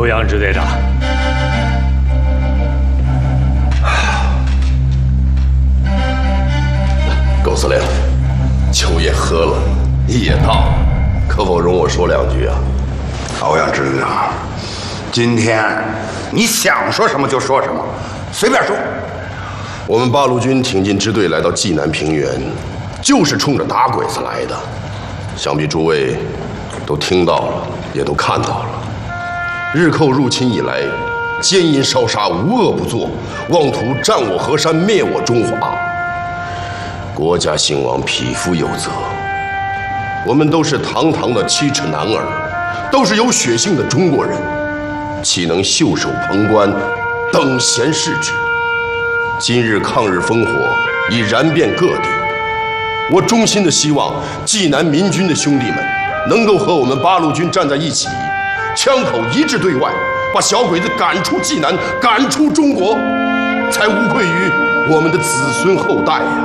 欧阳支队长， 狗司令，酒也喝了，夜也到了，可否容我说两句啊？ 欧阳支队长，今天你想说什么就说什么，随便说。 我们八路军挺进支队来到济南平原，就是冲着打鬼子来的。想必诸位都听到了，也都看到了。日寇入侵以来，奸淫烧杀，无恶不作，妄图占我河山，灭我中华。国家兴亡，匹夫有责。我们都是堂堂的7尺男儿，都是有血性的中国人，岂能袖手旁观，等闲视之？今日抗日烽火已燃遍各地，我衷心的希望济南民军的兄弟们能够和我们八路军站在一起，枪口一致对外，把小鬼子赶出济南，赶出中国，才无愧于我们的子孙后代呀！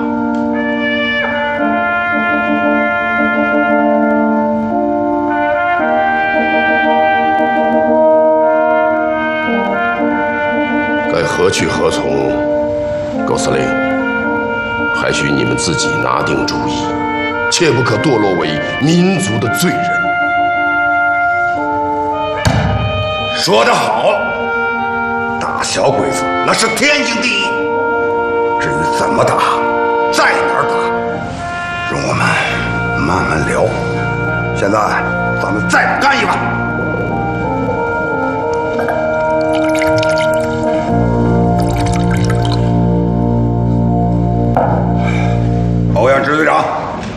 该何去何从？狗司令，还需你们自己拿定主意，切不可堕落为民族的罪人。 说得好，打小鬼子那是天经地义。至于怎么打，在哪儿打，容我们慢慢聊。现在咱们再干一碗。欧阳支队长，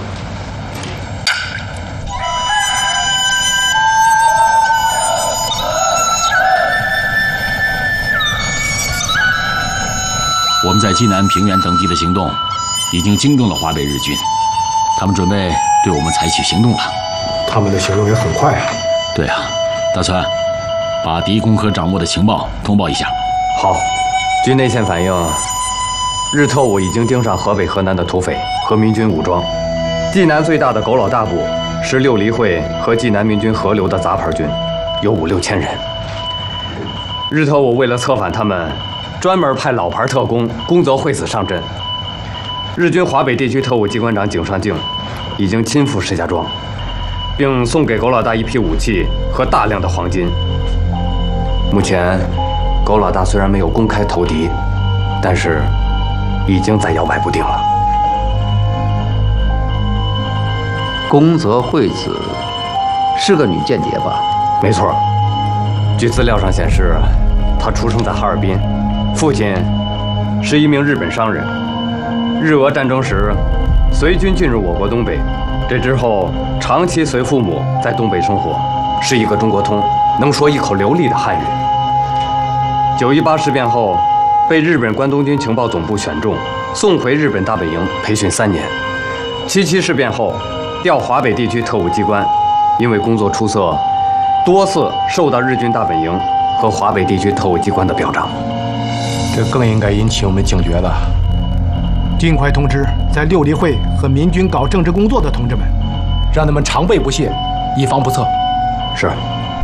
我们在济南平原等地的行动，已经惊动了华北日军，他们准备对我们采取行动了。 他们的行动也很快啊。 对啊，大川，把敌空可掌握的情报通报一下。 好，据内线反映，日特务已经盯上河北、河南的土匪和民军武装。济南最大的狗老大部是六黎会和济南民军合流的杂牌军，有5、6千人。日特务为了策反他们，专门派老牌特工宫泽惠子上阵。日军华北地区特务机关长井上敬已经亲赴石家庄，并送给狗老大一批武器和大量的黄金。目前，狗老大虽然没有公开投敌，但是已经在摇摆不定了。 宫泽惠子是个女间谍吧？ 没错，据资料上显示，她出生在哈尔滨，父亲是一名日本商人。日俄战争时，随军进入我国东北，这之后长期随父母在东北生活，是一个中国通，能说一口流利的汉语。9·18事变后，被日本关东军情报总部选中，送回日本大本营培训3年。7·7事变后，调华北地区特务机关，因为工作出色，多次受到日军大本营和华北地区特务机关的表彰。 这更应该引起我们警觉了。尽快通知在六黎会和民军搞政治工作的同志们，让他们常备不懈，以防不测。 是。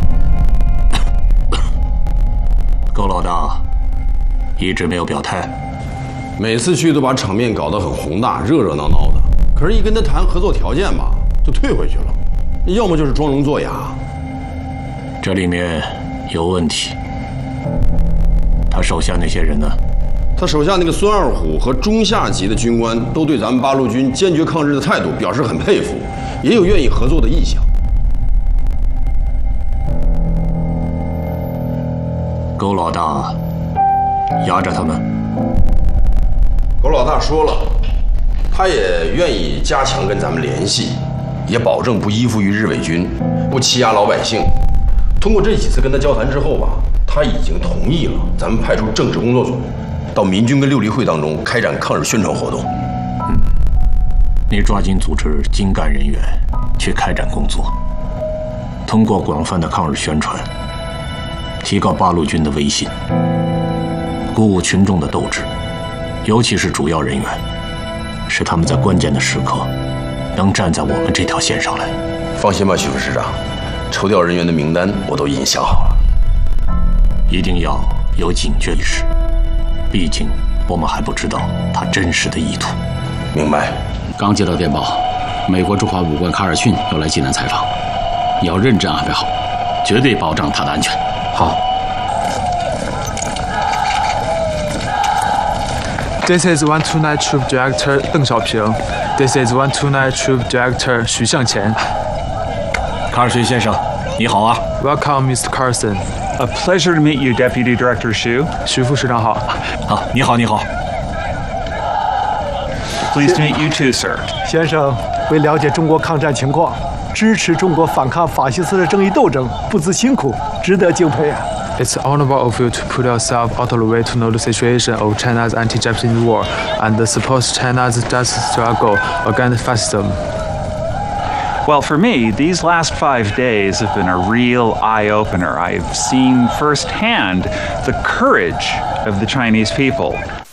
狗老大一直没有表态， 每次去都把场面搞得很宏大，热热闹闹的。可是，一跟他谈合作条件吧，就退回去了，要么就是装聋作哑。 这里面有问题。他手下那些人呢？ 他手下那个孙二虎和中下级的军官都对咱们八路军坚决抗日的态度表示很佩服，也有愿意合作的意向。 狗老大压着他们。 狗老大说了，他也愿意加强跟咱们联系，也保证不依附于日伪军，不欺压老百姓。通过这几次跟他交谈之后吧，他已经同意了咱们派出政治工作组到民军跟六黎会当中开展抗日宣传活动。 你抓紧组织精干人员去开展工作，通过广泛的抗日宣传，提高八路军的威信，鼓舞群众的斗志，尤其是主要人员，使他们在关键的时刻能站在我们这条线上来。 放心吧，徐副师长，抽调人员的名单我都已经想好了。 一定要有警觉意识，毕竟我们还不知道他真实的意图。 明白。 刚接到电报，美国驻华武官卡尔逊要来济南采访，你要认真安排好，绝对保障他的安全。 好。 This is 129 Troop Director 邓小平。This is 129 Troop Director 许向前。 卡尔逊先生，你好啊。 Welcome, Mr. Carson. A pleasure to meet you, Deputy Director Xu. 徐副市长好。 好，你好，你好。 Pleased to meet you too, sir. 先生，为了解中国抗战情况，支持中国反抗法西斯的正义斗争，不辞辛苦，值得敬佩啊。 It's honorable of you to put yourself out of the way to know the situation of China's anti-Japanese war and support China's just struggle against fascism. Well, for me, these last 5 days have been a real eye-opener. I've seen firsthand the courage of the Chinese people.